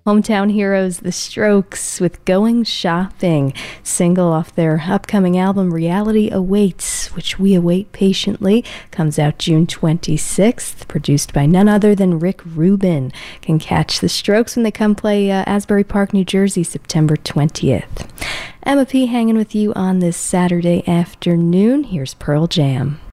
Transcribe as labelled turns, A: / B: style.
A: Hometown heroes The Strokes with Going Shopping, single off their upcoming album Reality Awaits, which we await patiently. Comes out June 26th, produced by none other than Rick Rubin. Can catch The Strokes when they come play Asbury Park, New Jersey, September 20th. Emma P. hanging with you on this Saturday afternoon. Here's Pearl Jam.